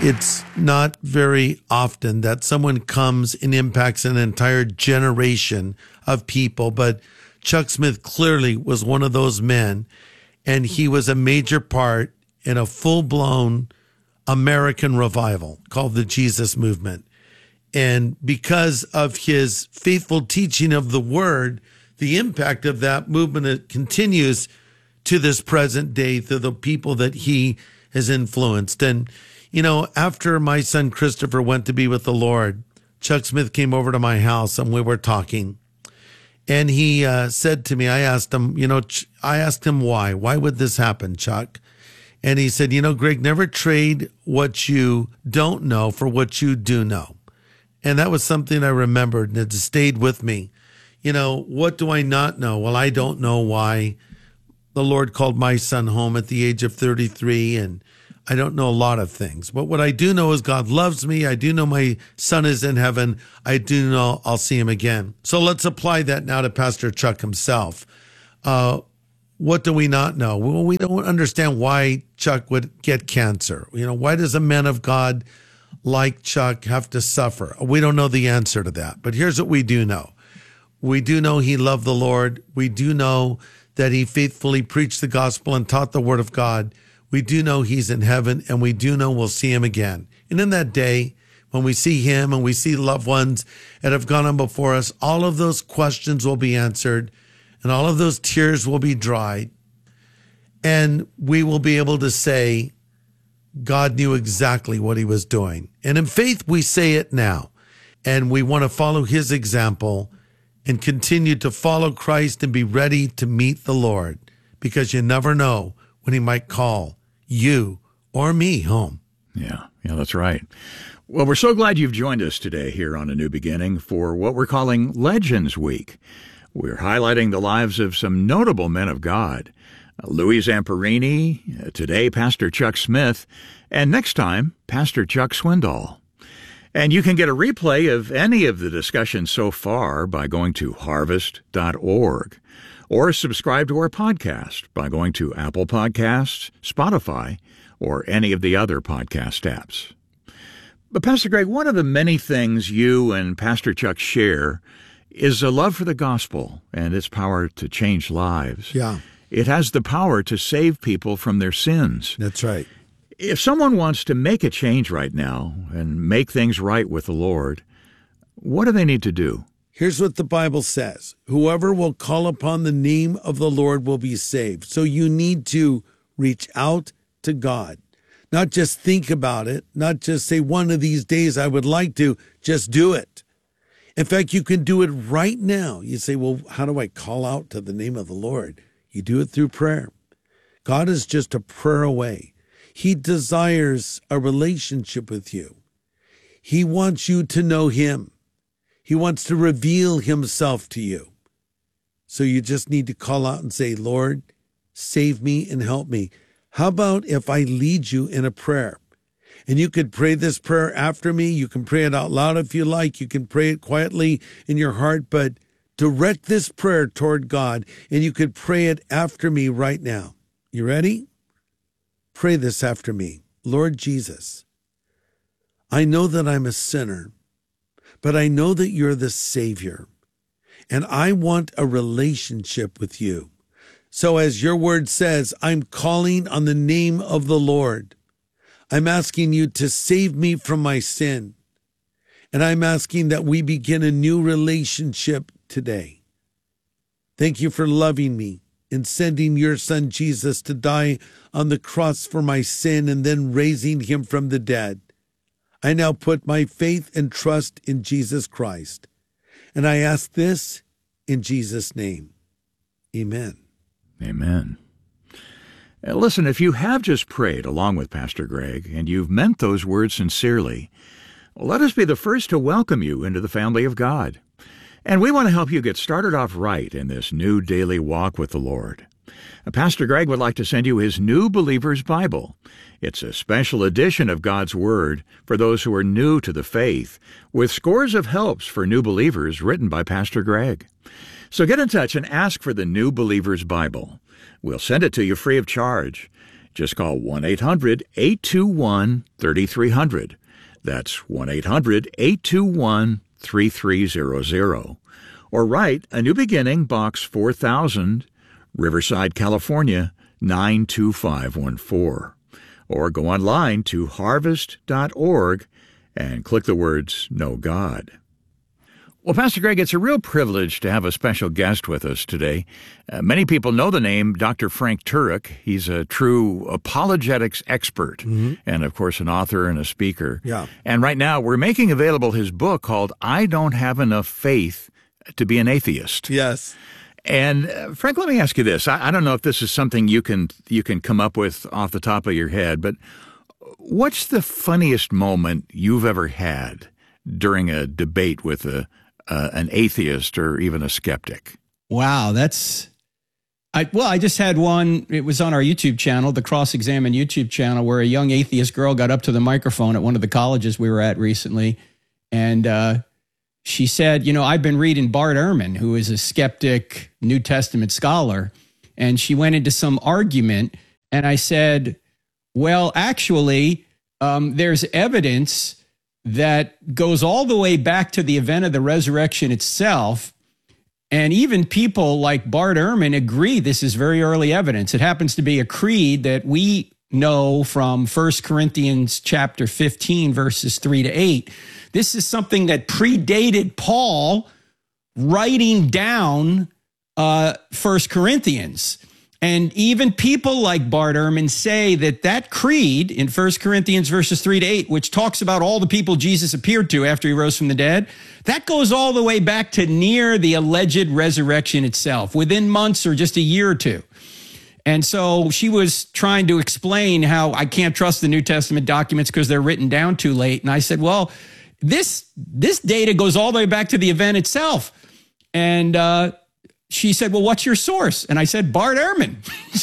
It's not very often that someone comes and impacts an entire generation of people, but Chuck Smith clearly was one of those men, and he was a major part in a full-blown American revival called the Jesus Movement. And because of his faithful teaching of the word, the impact of that movement continues to this present day through the people that he has influenced. And, after my son Christopher went to be with the Lord, Chuck Smith came over to my house and we were talking. And he said to me, I asked him why. Why would this happen, Chuck? And he said, Greg, never trade what you don't know for what you do know. And that was something I remembered, and it stayed with me. What do I not know? Well, I don't know why the Lord called my son home at the age of 33, and I don't know a lot of things. But what I do know is God loves me. I do know my son is in heaven. I do know I'll see him again. So let's apply that now to Pastor Chuck himself. What do we not know? Well, we don't understand why Chuck would get cancer. Why does a man of God like Chuck have to suffer? We don't know the answer to that. But here's what we do know. We do know he loved the Lord. We do know that he faithfully preached the gospel and taught the word of God. We do know he's in heaven, and we do know we'll see him again. And in that day, when we see him and we see loved ones that have gone on before us, all of those questions will be answered, and all of those tears will be dried. And we will be able to say, God knew exactly what he was doing. And in faith, we say it now. And we want to follow his example and continue to follow Christ and be ready to meet the Lord, because you never know when he might call you or me home. Yeah, that's right. Well, we're so glad you've joined us today here on A New Beginning for what we're calling Legends Week. We're highlighting the lives of some notable men of God. Louis Zamperini, today Pastor Chuck Smith, and next time, Pastor Chuck Swindoll. And you can get a replay of any of the discussions so far by going to harvest.org, or subscribe to our podcast by going to Apple Podcasts, Spotify, or any of the other podcast apps. But Pastor Greg, one of the many things you and Pastor Chuck share is a love for the gospel and its power to change lives. Yeah. It has the power to save people from their sins. That's right. If someone wants to make a change right now and make things right with the Lord, what do they need to do? Here's what the Bible says. Whoever will call upon the name of the Lord will be saved. So you need to reach out to God. Not just think about it, not just say one of these days I would like to, just do it. In fact, you can do it right now. You say, well, how do I call out to the name of the Lord? You do it through prayer. God is just a prayer away. He desires a relationship with you. He wants you to know him. He wants to reveal himself to you. So you just need to call out and say, Lord, save me and help me. How about if I lead you in a prayer? And you could pray this prayer after me. You can pray it out loud if you like. You can pray it quietly in your heart, but direct this prayer toward God, and you could pray it after me right now. You ready? Pray this after me. Lord Jesus, I know that I'm a sinner, but I know that you're the Savior, and I want a relationship with you. So as your word says, I'm calling on the name of the Lord. I'm asking you to save me from my sin, and I'm asking that we begin a new relationship today. Thank you for loving me and sending your son Jesus to die on the cross for my sin and then raising him from the dead. I now put my faith and trust in Jesus Christ. And I ask this in Jesus' name. Amen. Amen. Listen, if you have just prayed along with Pastor Greg and you've meant those words sincerely, let us be the first to welcome you into the family of God. And we want to help you get started off right in this new daily walk with the Lord. Pastor Greg would like to send you his New Believer's Bible. It's a special edition of God's Word for those who are new to the faith, with scores of helps for new believers written by Pastor Greg. So get in touch and ask for the New Believer's Bible. We'll send it to you free of charge. Just call 1-800-821-3300. That's 1-800-821-3300. Or write A New Beginning, Box 4000, Riverside, California, 92514. Or go online to harvest.org and click the words Know God. Well, Pastor Greg, it's a real privilege to have a special guest with us today. Many people know the name Dr. Frank Turek. He's a true apologetics expert and, of course, an author and a speaker. Yeah. And right now we're making available his book called I Don't Have Enough Faith to Be an Atheist. Yes. And Frank, let me ask you this. I don't know if this is something you can come up with off the top of your head, but what's the funniest moment you've ever had during a debate with an atheist or even a skeptic? Wow, I just had one. It was on our YouTube channel, the Cross Examine YouTube channel, where a young atheist girl got up to the microphone at one of the colleges we were at recently, and she said, I've been reading Bart Ehrman, who is a skeptic New Testament scholar, and she went into some argument, and I said, well, actually, there's evidence that goes all the way back to the event of the resurrection itself. And even people like Bart Ehrman agree this is very early evidence. It happens to be a creed that we know from 1 Corinthians chapter 15, verses 3-8. This is something that predated Paul writing down 1 Corinthians. And even people like Bart Ehrman say that creed in 1 Corinthians verses 3-8, which talks about all the people Jesus appeared to after he rose from the dead, that goes all the way back to near the alleged resurrection itself, within months or just a year or two. And so she was trying to explain how I can't trust the New Testament documents because they're written down too late. And I said, well, this data goes all the way back to the event itself. And she said, well, what's your source? And I said, Bart Ehrman.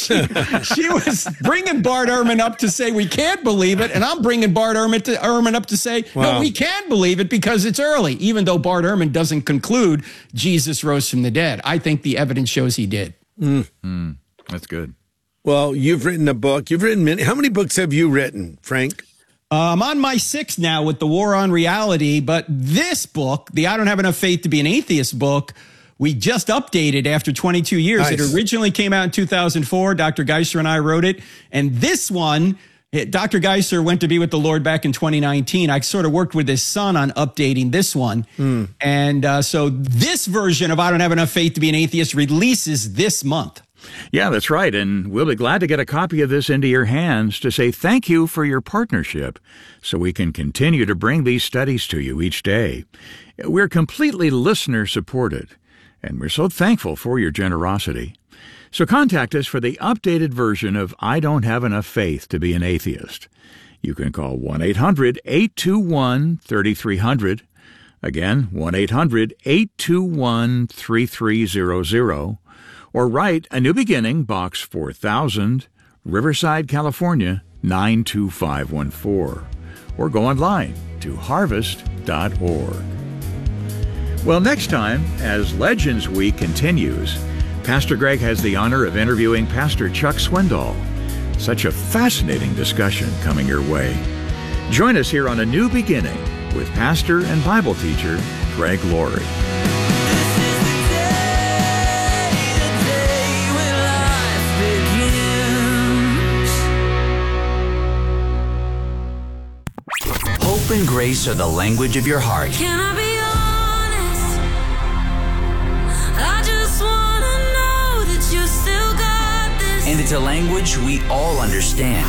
She was bringing Bart Ehrman up to say we can't believe it, and I'm bringing Bart Ehrman up to say, no, we can believe it because it's early, even though Bart Ehrman doesn't conclude Jesus rose from the dead. I think the evidence shows he did. That's good. Well, you've written a book. You've written many. How many books have you written, Frank? I'm on my 6th now with The War on Reality, but this book, the I Don't Have Enough Faith to Be an Atheist book, we just updated after 22 years. Nice. It originally came out in 2004. Dr. Geisler and I wrote it. And this one, Dr. Geisler went to be with the Lord back in 2019. I sort of worked with his son on updating this one. And so this version of I Don't Have Enough Faith to Be an Atheist releases this month. Yeah, that's right. And we'll be glad to get a copy of this into your hands to say thank you for your partnership so we can continue to bring these studies to you each day. We're completely listener supported, and we're so thankful for your generosity. So contact us for the updated version of I Don't Have Enough Faith to Be an Atheist. You can call 1-800-821-3300. Again, 1-800-821-3300. Or write A New Beginning, Box 4000, Riverside, California, 92514. Or go online to harvest.org. Well, next time, as Legends Week continues, Pastor Greg has the honor of interviewing Pastor Chuck Swindoll. Such a fascinating discussion coming your way. Join us here on A New Beginning with pastor and Bible teacher Greg Laurie. Hope and grace are the language of your heart. Can I be honest? I just want to know that you still got this. And it's a language we all understand.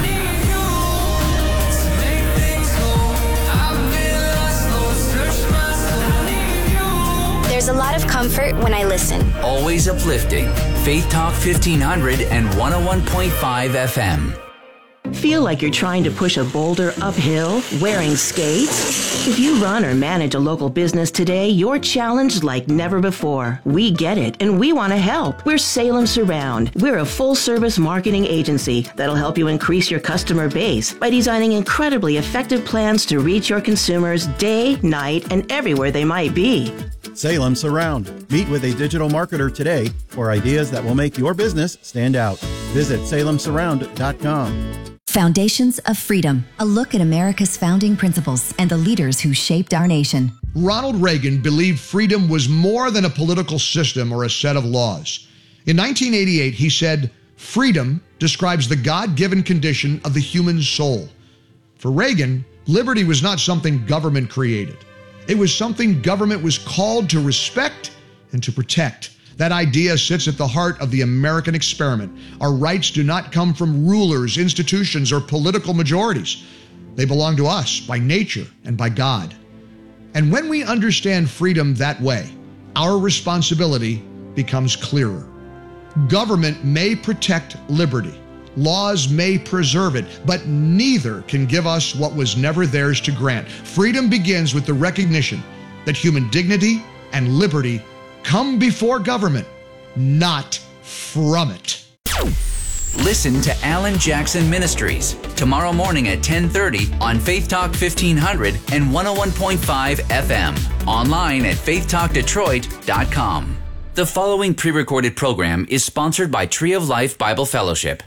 There's a lot of comfort when I listen. Always uplifting. Faith Talk 1500 and 101.5 FM. Feel like you're trying to push a boulder uphill wearing skates? If you run or manage a local business today, you're challenged like never before. We get it, and we want to help. We're Salem Surround. We're a full-service marketing agency that'll help you increase your customer base by designing incredibly effective plans to reach your consumers day, night, and everywhere they might be. Salem Surround. Meet with a digital marketer today for ideas that will make your business stand out. Visit salemsurround.com. Foundations of Freedom, a look at America's founding principles and the leaders who shaped our nation. Ronald Reagan believed freedom was more than a political system or a set of laws. In 1988, he said, "Freedom describes the God-given condition of the human soul." For Reagan, liberty was not something government created. It was something government was called to respect and to protect. That idea sits at the heart of the American experiment. Our rights do not come from rulers, institutions, or political majorities. They belong to us by nature and by God. And when we understand freedom that way, our responsibility becomes clearer. Government may protect liberty. Laws may preserve it, but neither can give us what was never theirs to grant. Freedom begins with the recognition that human dignity and liberty come before government, not from it. Listen to Alan Jackson Ministries tomorrow morning at 10:30 on Faith Talk 1500 and 101.5 FM. Online at faithtalkdetroit.com. The following pre-recorded program is sponsored by Tree of Life Bible Fellowship.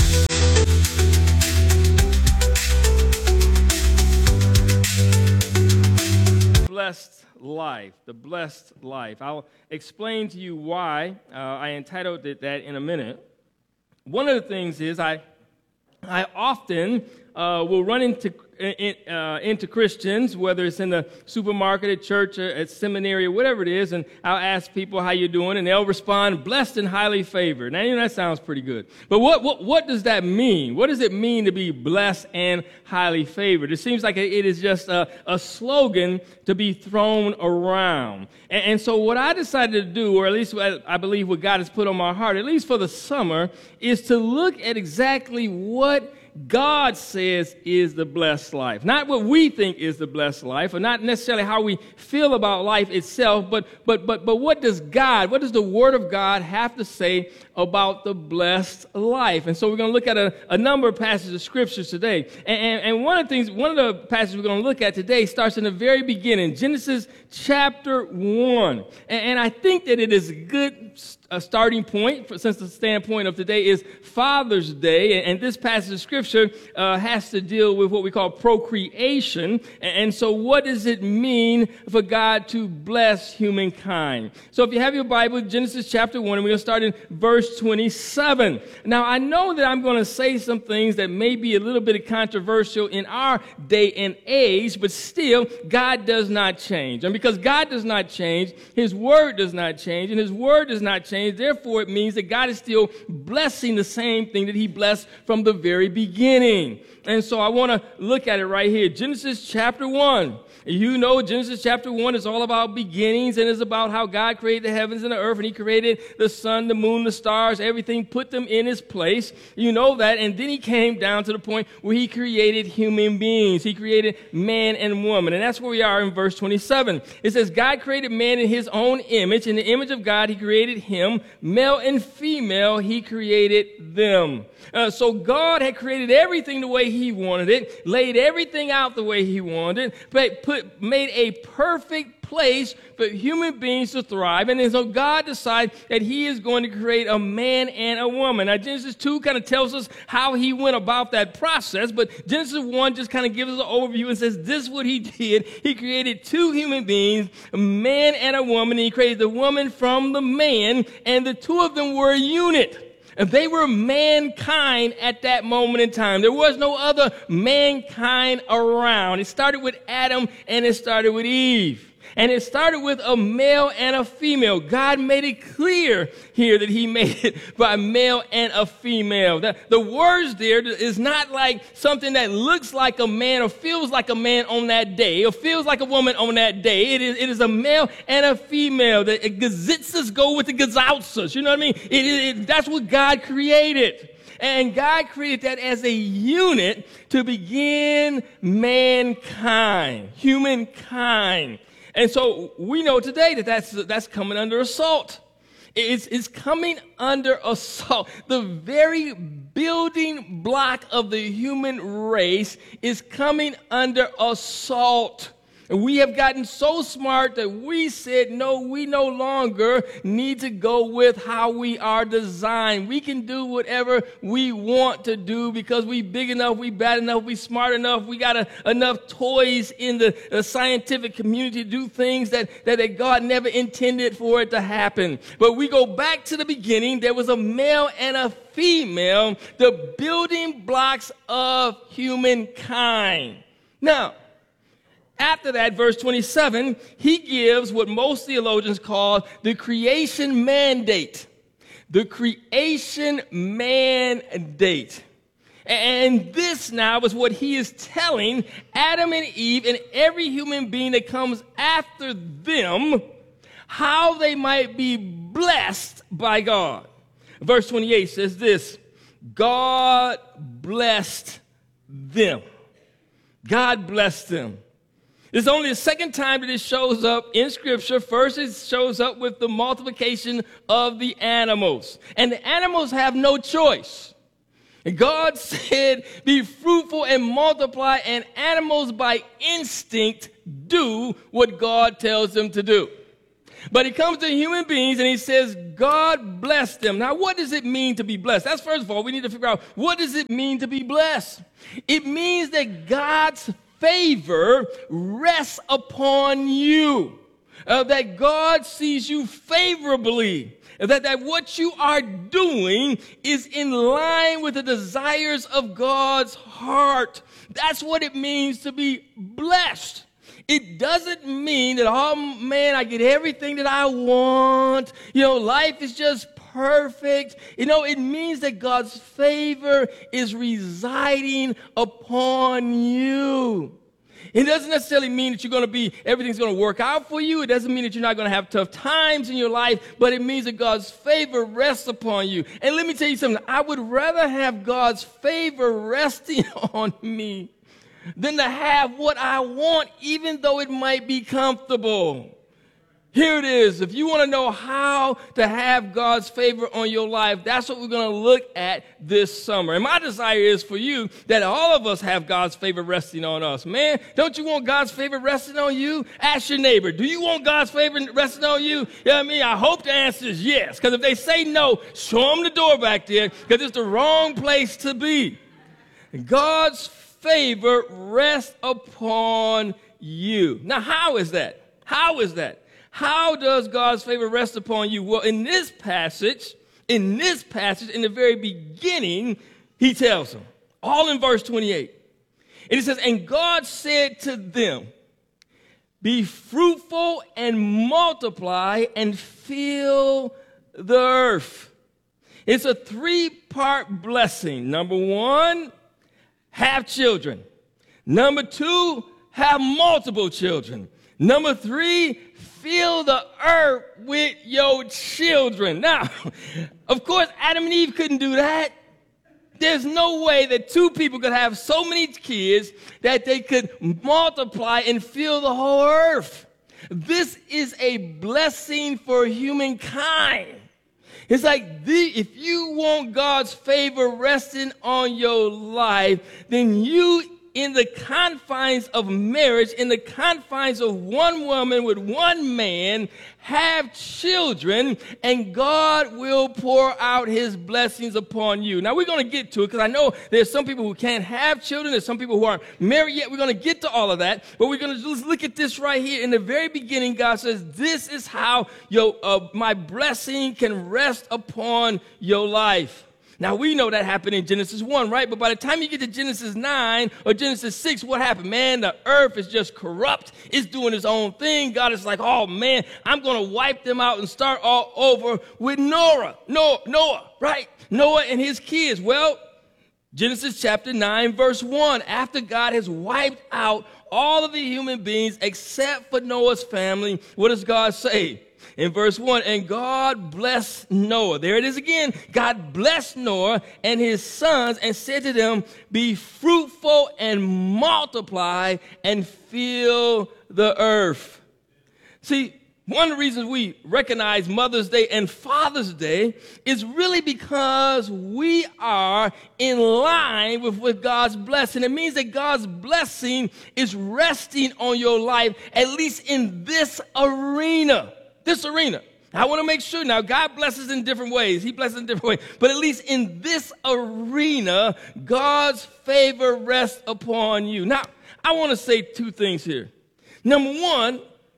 The blessed life. I'll explain to you why I entitled it that in a minute. One of the things is I often will run into Christians, whether it's in the supermarket, at church, or at seminary, or whatever it is, and I'll ask people how you doing, and they'll respond, "Blessed and highly favored." Now, you know, that sounds pretty good. But what does that mean? What does it mean to be blessed and highly favored? It seems like it is just a slogan to be thrown around. And so what I decided to do, or at least I believe what God has put on my heart, at least for the summer, is to look at exactly what God says is the blessed life. Not what we think is the blessed life, or not necessarily how we feel about life itself, but what does the Word of God have to say about the blessed life? And so we're going to look at a number of passages of Scriptures today. And one of the passages we're going to look at today starts in the very beginning, Genesis chapter 1. And I think that it is a good starting point, since the standpoint of today is Father's Day, and this passage of Scripture has to deal with what we call procreation. And so what does it mean for God to bless humankind? So if you have your Bible, Genesis chapter 1, and we're going to start in verse 27. Now, I know that I'm going to say some things that may be a little bit controversial in our day and age, but still, God does not change. And because God does not change, His Word does not change, and His Word does not change. Therefore, it means that God is still blessing the same thing that He blessed from the very beginning. And so I want to look at it right here. Genesis chapter 1. You know, Genesis chapter 1 is all about beginnings, and it's about how God created the heavens and the earth, and He created the sun, the moon, the stars, everything, put them in its place. You know that. And then He came down to the point where He created human beings. He created man and woman. And that's where we are in verse 27. It says, God created man in His own image. In the image of God, He created him. Male and female, He created them. So God had created everything the way He wanted it, laid everything out the way He wanted it, made a perfect place for human beings to thrive. And then so God decided that He is going to create a man and a woman. Now, Genesis 2 kind of tells us how He went about that process, but Genesis 1 just kind of gives us an overview and says this is what He did. He created two human beings, a man and a woman, and He created the woman from the man, and the two of them were a unit. And they were mankind at that moment in time. There was no other mankind around. It started with Adam and it started with Eve. And it started with a male and a female. God made it clear here that He made it by male and a female. The words there is not like something that looks like a man or feels like a man on that day or feels like a woman on that day. It is a male and a female. The gezitzes go with the gezoutzes. You know what I mean? That's what God created. And God created that as a unit to begin mankind, humankind. And so we know today that that's coming under assault. It's coming under assault. The very building block of the human race is coming under assault. And we have gotten so smart that we said, no, we no longer need to go with how we are designed. We can do whatever we want to do because we big enough, we bad enough, we smart enough, we got enough toys in the scientific community to do things that God never intended for it to happen. But we go back to the beginning. There was a male and a female, the building blocks of humankind. Now, after that, verse 27, he gives what most theologians call the creation mandate. The creation mandate. And this now is what he is telling Adam and Eve and every human being that comes after them, how they might be blessed by God. Verse 28 says this, God blessed them. God blessed them. It's only the second time that it shows up in Scripture. First, it shows up with the multiplication of the animals. And the animals have no choice. And God said, be fruitful and multiply, and animals by instinct do what God tells them to do. But he comes to human beings and he says, God bless them. Now, what does it mean to be blessed? That's first of all, we need to figure out, what does it mean to be blessed? It means that God's favor rests upon you, that God sees you favorably, that what you are doing is in line with the desires of God's heart. That's what it means to be blessed. It doesn't mean that, oh man, I get everything that I want. Life is just perfect. It means that God's favor is residing upon you. It doesn't necessarily mean that everything's going to work out for you. It doesn't mean that you're not going to have tough times in your life, but it means that God's favor rests upon you. And let me tell you something. I would rather have God's favor resting on me than to have what I want, even though it might be comfortable. Here it is. If you want to know how to have God's favor on your life, that's what we're going to look at this summer. And my desire is for you that all of us have God's favor resting on us. Man, don't you want God's favor resting on you? Ask your neighbor, do you want God's favor resting on you? You know what I mean? I hope the answer is yes. Because if they say no, show them the door back there, because it's the wrong place to be. God's favor rests upon you. Now, how is that? How is that? How does God's favor rest upon you? Well, in this passage, in the very beginning, he tells them, all in verse 28. And it says, and God said to them, be fruitful and multiply and fill the earth. It's a three-part blessing. Number one, have children. Number two, have multiple children. Number three, fill the earth with your children. Now, of course, Adam and Eve couldn't do that. There's no way that two people could have so many kids that they could multiply and fill the whole earth. This is a blessing for humankind. It's like, if you want God's favor resting on your life, then you, in the confines of marriage, in the confines of one woman with one man, have children, and God will pour out his blessings upon you. Now, we're going to get to it, because I know there's some people who can't have children. There's some people who aren't married yet. We're going to get to all of that, but we're going to just look at this right here. In the very beginning, God says, this is how my blessing can rest upon your life. Now, we know that happened in Genesis 1, right? But by the time you get to Genesis 9 or Genesis 6, what happened? Man, the earth is just corrupt. It's doing its own thing. God is like, oh, man, I'm going to wipe them out and start all over with Noah, right? Noah and his kids. Well, Genesis chapter 9, verse 1, after God has wiped out all of the human beings except for Noah's family, what does God say? In verse 1, and God blessed Noah. There it is again. God blessed Noah and his sons and said to them, be fruitful and multiply and fill the earth. See, one of the reasons we recognize Mother's Day and Father's Day is really because we are in line with God's blessing. It means that God's blessing is resting on your life, at least in this arena. This arena. I want to make sure now, God blesses in different ways. He blesses in different ways. But at least in this arena, God's favor rests upon you. Now, I want to say two things here. Number one,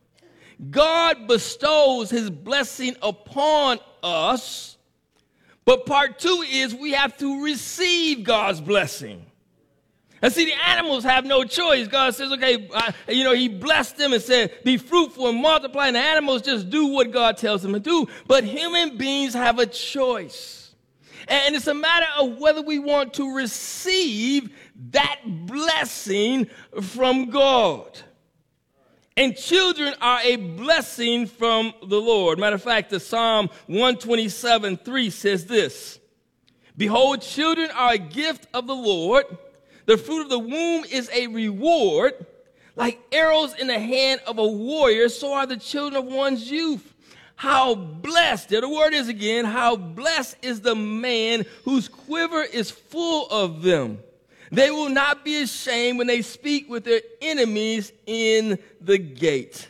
God bestows his blessing upon us, but part two is we have to receive God's blessing. And see, the animals have no choice. God says, okay, he blessed them and said, be fruitful and multiply, and the animals just do what God tells them to do. But human beings have a choice. And it's a matter of whether we want to receive that blessing from God. And children are a blessing from the Lord. Matter of fact, the Psalm 127:3 says this, behold, children are a gift of the Lord. The fruit of the womb is a reward. Like arrows in the hand of a warrior, so are the children of one's youth. How blessed, there the word is again, how blessed is the man whose quiver is full of them. They will not be ashamed when they speak with their enemies in the gate.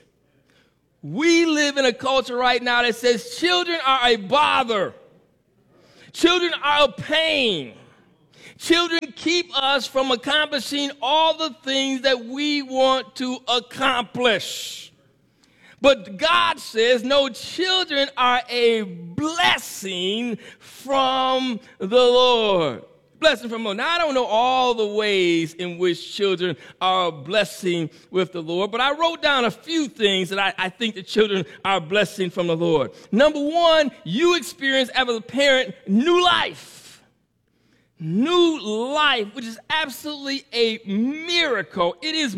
We live in a culture right now that says children are a bother. Children are a pain. Children keep us from accomplishing all the things that we want to accomplish. But God says, no, children are a blessing from the Lord. Blessing from the Lord. Now, I don't know all the ways in which children are a blessing with the Lord, but I wrote down a few things that I think that children are a blessing from the Lord. Number one, you experience as a parent new life. New life, which is absolutely a miracle. It is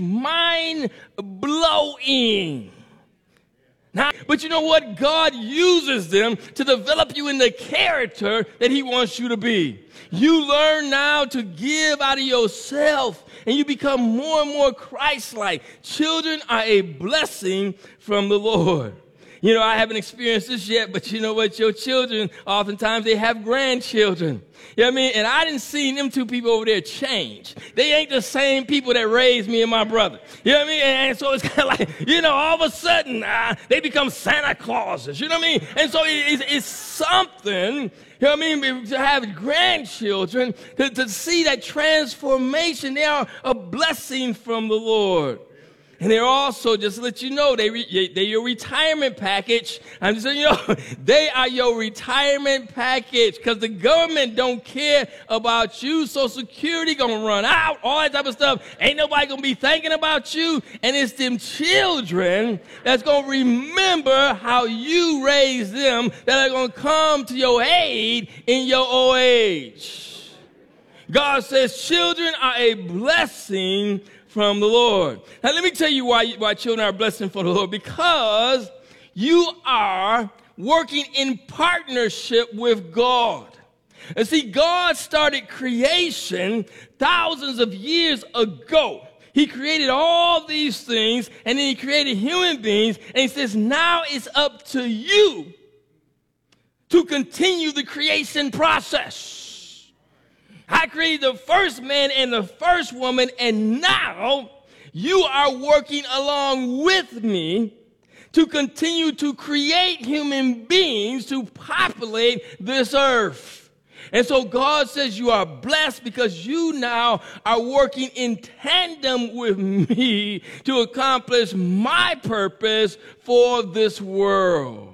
mind-blowing. Now, but you know what? God uses them to develop you in the character that he wants you to be. You learn now to give out of yourself, and you become more and more Christ-like. Children are a blessing from the Lord. You know, I haven't experienced this yet, but you know what? Your children, oftentimes they have grandchildren. You know what I mean? And I didn't see them two people over there change. They ain't the same people that raised me and my brother. You know what I mean? And so it's kind of like, you know, all of a sudden, they become Santa Clauses. You know what I mean? And so it's something, you know what I mean, to have grandchildren, to see that transformation. They are a blessing from the Lord. And they're also, just to let you know, they're your retirement package. I'm just letting you know, they are your retirement package, because the government don't care about you. Social Security gonna run out, all that type of stuff. Ain't nobody gonna be thinking about you. And it's them children that's gonna remember how you raised them, that are gonna come to your aid in your old age. God says children are a blessing from the Lord. Now, let me tell you why children are a blessing from the Lord. Because you are working in partnership with God. And see, God started creation thousands of years ago. He created all these things, and then he created human beings, and he says, now it's up to you to continue the creation process. I created the first man and the first woman, and now you are working along with me to continue to create human beings to populate this earth. And so God says you are blessed because you now are working in tandem with me to accomplish my purpose for this world.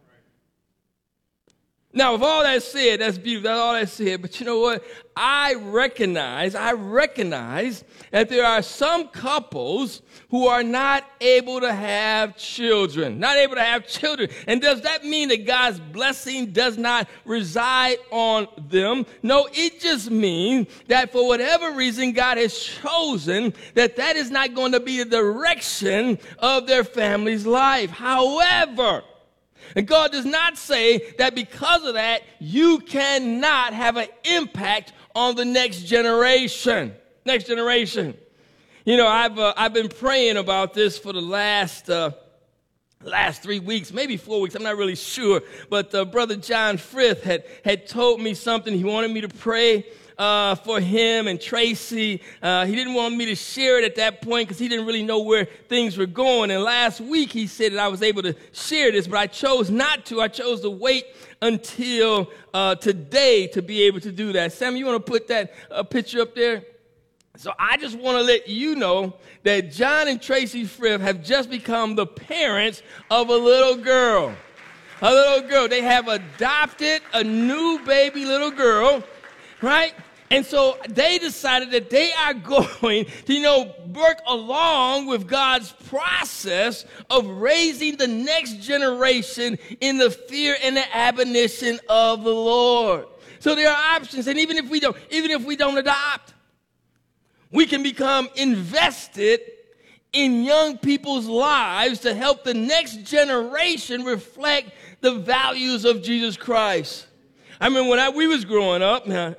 Now, with all that said, that's beautiful, that's all that said, but you know what? I recognize that there are some couples who are not able to have children. And does that mean that God's blessing does not reside on them? No, it just means that for whatever reason, God has chosen that is not going to be the direction of their family's life. However, And God does not say that because of that, you cannot have an impact on the next generation. Next generation. You know, I've been praying about this for the last 3 weeks, maybe 4 weeks. I'm not really sure. But Brother John Frith had told me something. He wanted me to pray for him and Tracy. He didn't want me to share it at that point because he didn't really know where things were going. And last week he said that I was able to share this, but I chose not to. I chose to wait until today to be able to do that. Sam, you want to put that picture up there? So I just want to let you know that John and Tracy Frith have just become the parents of a little girl. A little girl. They have adopted a new baby little girl, right? And so they decided that they are going to, work along with God's process of raising the next generation in the fear and the admonition of the Lord. So there are options. And even if we don't adopt, we can become invested in young people's lives to help the next generation reflect the values of Jesus Christ. I mean, when we was growing up, there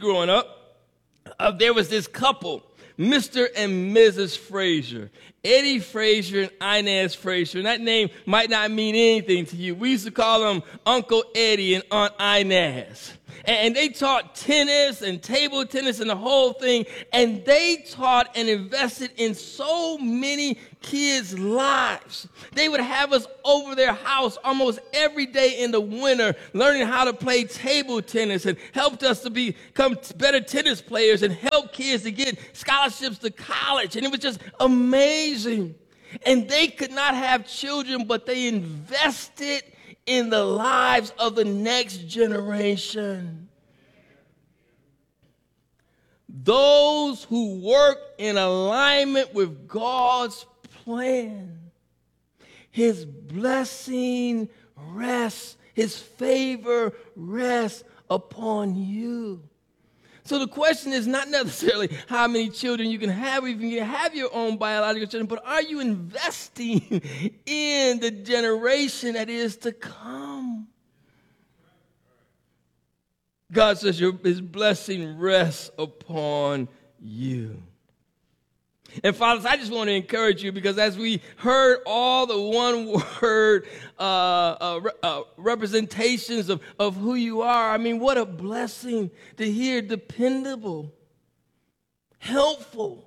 was this couple, Mr. and Mrs. Frazier, Eddie Frazier and Inez Frazier. And that name might not mean anything to you. We used to call them Uncle Eddie and Aunt Inez. And they taught tennis and table tennis and the whole thing. And they taught and invested in so many kids' lives. They would have us over their house almost every day in the winter, learning how to play table tennis, and helped us to become better tennis players and help kids to get scholarships to college. And it was just amazing. And they could not have children, but they invested in the lives of the next generation. Those who work in alignment with God's plan, His blessing rests, His favor rests upon you. So the question is not necessarily how many children you can have, or if you can have your own biological children, but are you investing in the generation that is to come? God says His blessing rests upon you. And fathers, I just want to encourage you, because as we heard all the one-word representations of who you are, I mean, what a blessing to hear dependable, helpful,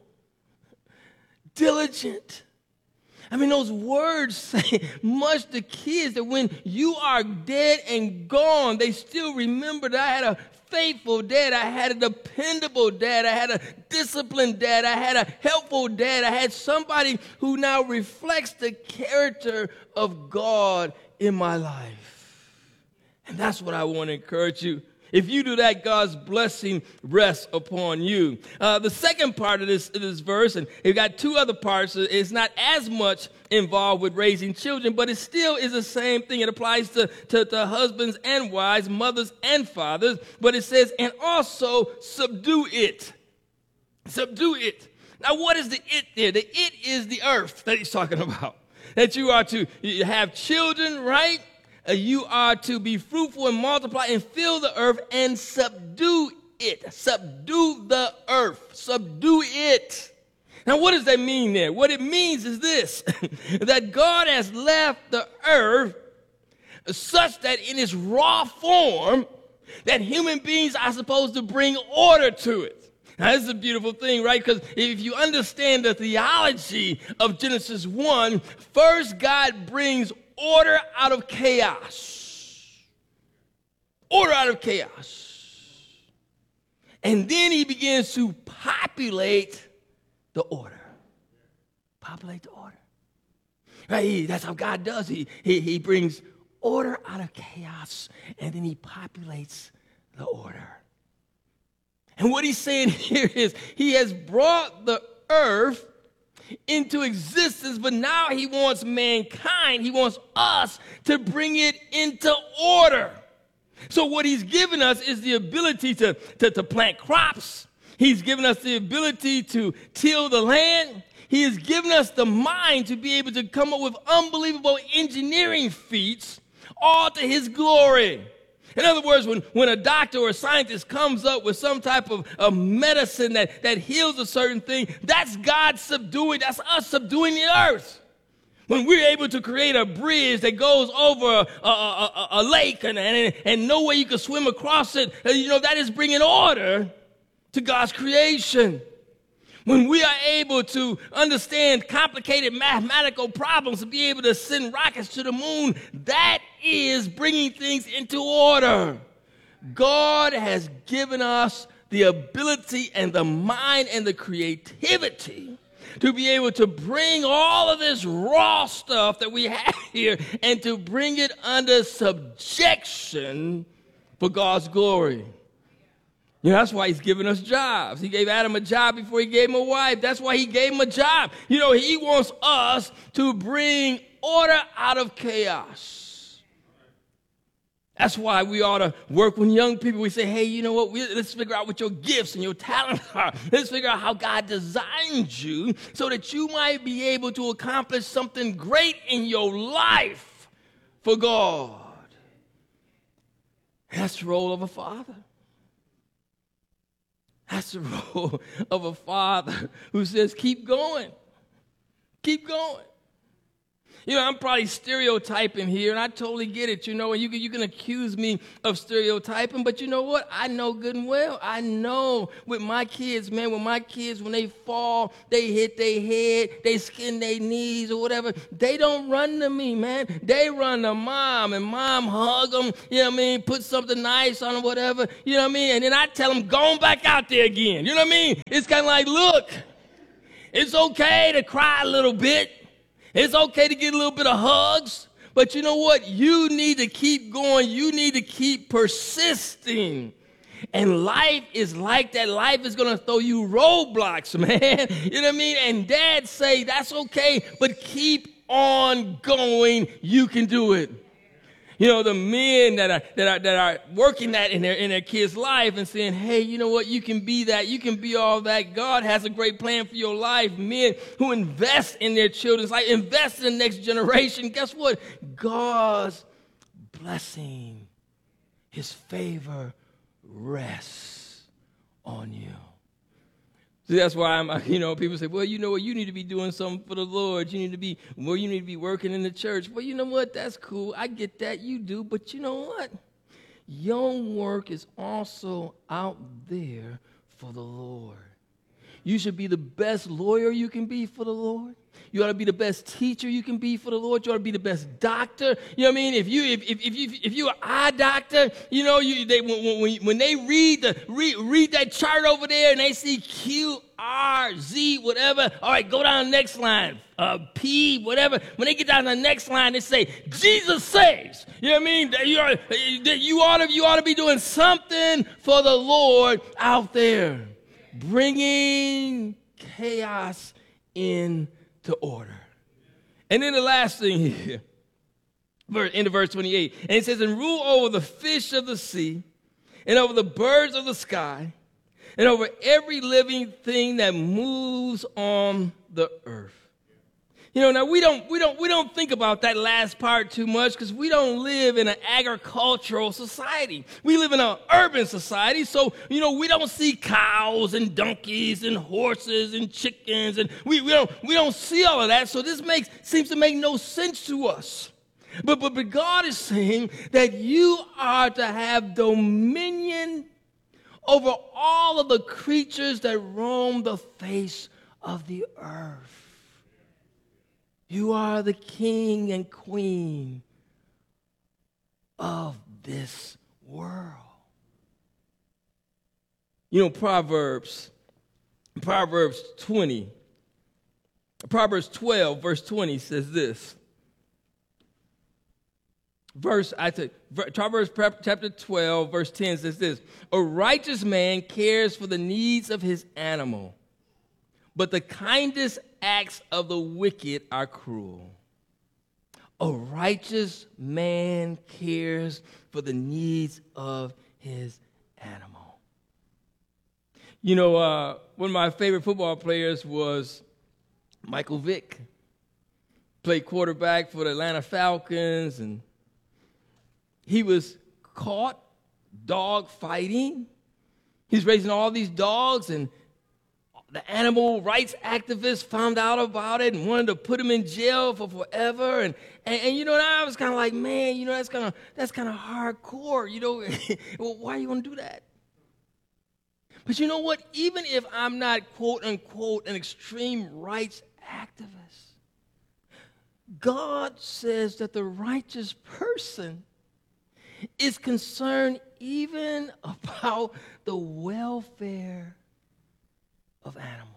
diligent. I mean, those words say much to kids that when you are dead and gone, they still remember that I had a faithful dad, I had a dependable dad, I had a disciplined dad, I had a helpful dad, I had somebody who now reflects the character of God in my life. And that's what I want to encourage you. If you do that, God's blessing rests upon you. The second part of this verse, and you've got two other parts, it's not as much involved with raising children, but it still is the same thing. It applies to husbands and wives, mothers and fathers, but it says, and also subdue it. Subdue it. Now, what is the it there? The it is the earth that he's talking about. That you are to have children, right? You are to be fruitful and multiply and fill the earth and subdue it. Subdue the earth. Subdue it. Now, what does that mean there? What it means is this, that God has left the earth such that in its raw form, that human beings are supposed to bring order to it. Now, this is a beautiful thing, right? Because if you understand the theology of Genesis 1, first God brings order out of chaos. Order out of chaos. And then he begins to populate the order. Populate the order. Right? That's how God does. He brings order out of chaos, and then he populates the order. And what he's saying here is he has brought the earth into existence, but now he wants mankind, he wants us to bring it into order. So what he's given us is the ability to plant crops. He's given us the ability to till the land. He has given us the mind to be able to come up with unbelievable engineering feats all to his glory. In other words, when a doctor or a scientist comes up with some type of medicine that heals a certain thing, that's God subduing, that's us subduing the earth. When we're able to create a bridge that goes over a lake and no way you can swim across it, that is bringing order to God's creation. When we are able to understand complicated mathematical problems and be able to send rockets to the moon, that is bringing things into order. God has given us the ability and the mind and the creativity to be able to bring all of this raw stuff that we have here and to bring it under subjection for God's glory. That's why he's giving us jobs. He gave Adam a job before he gave him a wife. That's why he gave him a job. He wants us to bring order out of chaos. That's why we ought to work with young people. We say, hey, you know what? Let's figure out what your gifts and your talents are. Let's figure out how God designed you so that you might be able to accomplish something great in your life for God. That's the role of a father. That's the role of a father who says, keep going. Keep going. I'm probably stereotyping here, and I totally get it, and you can accuse me of stereotyping, but you know what? I know good and well. I know with my kids, man, when they fall, they hit their head, they skin their knees or whatever, they don't run to me, man. They run to mom, and mom hug them, put something nice on them, whatever, and then I tell them, go on back out there again, It's kind of like, look, it's okay to cry a little bit. It's okay to get a little bit of hugs, but you know what? You need to keep going. You need to keep persisting. And life is like that. Life is going to throw you roadblocks, man. You know what I mean? And Dad say, that's okay, but keep on going. You can do it. The men that are working that in their kids' life and saying, hey, you know what? You can be that. You can be all that. God has a great plan for your life. Men who invest in their children's life, invest in the next generation. Guess what? God's blessing, his favor rests on you. So that's why people say, well, you know what, you need to be doing something for the Lord. You need to be working in the church. Well, you know what, that's cool. I get that, you do. But you know what? Your work is also out there for the Lord. You should be the best lawyer you can be for the Lord. You ought to be the best teacher you can be for the Lord. You ought to be the best doctor. You know what I mean? If you're an eye doctor, when they read that chart over there and they see Q, R, Z, whatever. All right, go down the next line. P, whatever. When they get down to the next line, they say, Jesus saves. You know what I mean? You ought to be doing something for the Lord out there, bringing chaos into order. And then the last thing here, into verse 28, and it says, and rule over the fish of the sea, and over the birds of the sky, and over every living thing that moves on the earth. Now we don't think about that last part too much because we don't live in an agricultural society. We live in an urban society, so we don't see cows and donkeys and horses and chickens, and we don't see all of that. So this seems to make no sense to us. But God is saying that you are to have dominion over all of the creatures that roam the face of the earth. You are the king and queen of this world. Proverbs 12, verse 20 says this. Proverbs chapter 12, verse 10 says this. A righteous man cares for the needs of his animal, but the kindest acts of the wicked are cruel. A righteous man cares for the needs of his animal. One of my favorite football players was Michael Vick. Played quarterback for the Atlanta Falcons, and he was caught dog fighting. He's raising all these dogs, and the animal rights activists found out about it and wanted to put him in jail for forever. And you know, and I was kind of like, man, you know, that's kind of hardcore. You know, well, why are you going to do that? But you know what? Even if I'm not, quote unquote, an extreme rights activist, God says that the righteous person is concerned even about the welfare of animals.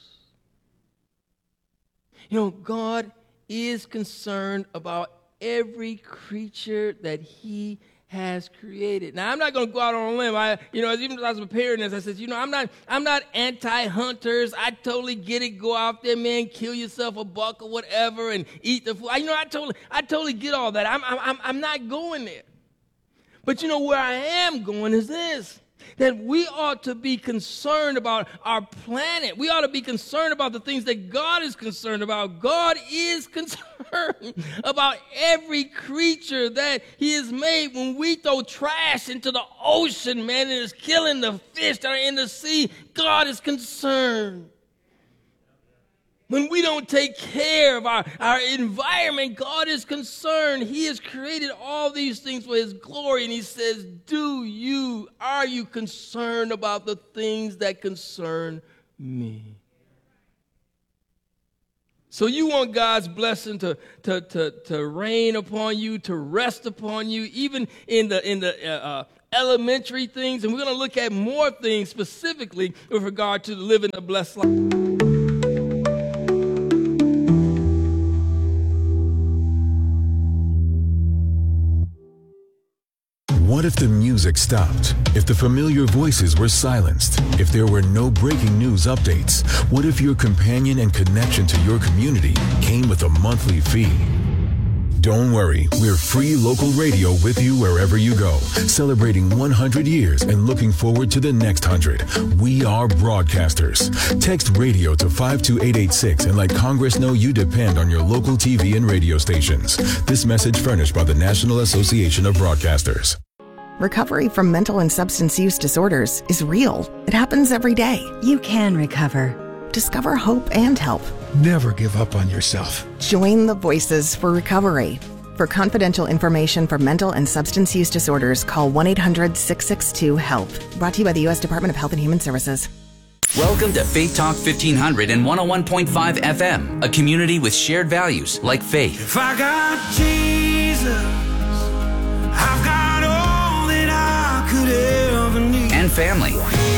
You know, God is concerned about every creature that he has created. Now, I'm not going to go out on a limb. Even as I was preparing this, I said, you know, I'm not anti-hunters. I totally get it. Go out there, man, kill yourself a buck or whatever and eat the food. I totally get all that. I'm not going there. But you know where I am going is this, that we ought to be concerned about our planet. We ought to be concerned about the things that God is concerned about. God is concerned about every creature that he has made. When we throw trash into the ocean, man, it is killing the fish that are in the sea. God is concerned. When we don't take care of our environment, God is concerned. He has created all these things for his glory, and he says, are you concerned about the things that concern me? So you want God's blessing to rain upon you, to rest upon you, even in the elementary things. And we're going to look at more things specifically with regard to living a blessed life. What if the music stopped? If the familiar voices were silenced? If there were no breaking news updates? What if your companion and connection to your community came with a monthly fee? Don't worry, we're free local radio with you wherever you go, celebrating 100 years and looking forward to the next 100. We are broadcasters. Text radio to 52886 and let Congress know you depend on your local TV and radio stations. This message furnished by the National Association of Broadcasters. Recovery from mental and substance use disorders is real. It happens every day. You can recover. Discover hope and help. Never give up on yourself. Join the Voices for Recovery. For confidential information for mental and substance use disorders, call 1-800-662-HELP. Brought to you by the U.S. Department of Health and Human Services. Welcome to Faith Talk 1500 and 101.5 FM, a community with shared values like faith. If I got Jesus, I've got all that I could ever need. And family.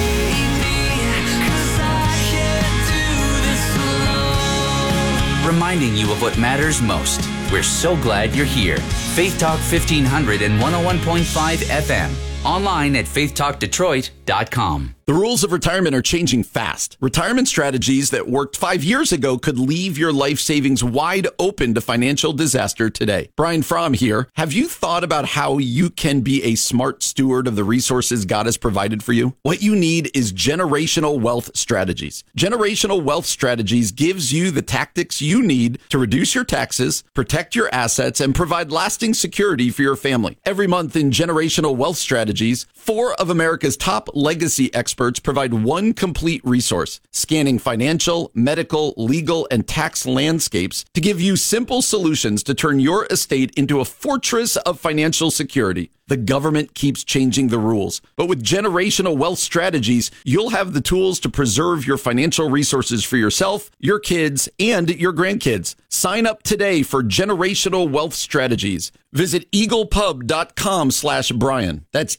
Reminding you of what matters most. We're so glad you're here. Faith Talk 1500 and 101.5 FM. Online at faithtalkdetroit.com. The rules of retirement are changing fast. Retirement strategies that worked 5 years ago could leave your life savings wide open to financial disaster today. Brian Fromm here. Have you thought about how you can be a smart steward of the resources God has provided for you? What you need is Generational Wealth Strategies. Generational Wealth Strategies gives you the tactics you need to reduce your taxes, protect your assets, and provide lasting security for your family. Every month in Generational Wealth Strategies, 4 of America's top legacy experts provide one complete resource, scanning financial, medical, legal, and tax landscapes to give you simple solutions to turn your estate into a fortress of financial security. The government keeps changing the rules, but with Generational Wealth Strategies, you'll have the tools to preserve your financial resources for yourself, your kids, and your grandkids. Sign up today for Generational Wealth Strategies. Visit eaglepub.com/Brian. That's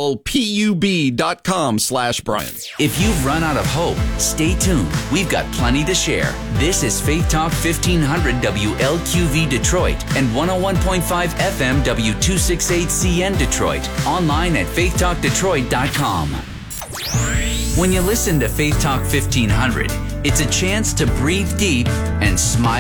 eaglepub.com/Brian. If you've run out of hope, stay tuned. We've got plenty to share. This is Faith Talk 1500 WLQV Detroit and 101.5 FM W268CN Detroit. Online at faithtalkdetroit.com. When you listen to Faith Talk 1500, it's a chance to breathe deep and smile